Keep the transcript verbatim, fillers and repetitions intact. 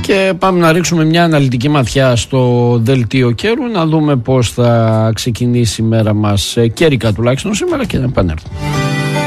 Και πάμε να ρίξουμε μια αναλυτική ματιά στο δελτίο καιρού, να δούμε πώς θα ξεκινήσει η μέρα μας καιρικά τουλάχιστον σήμερα και να επανέλθουμε.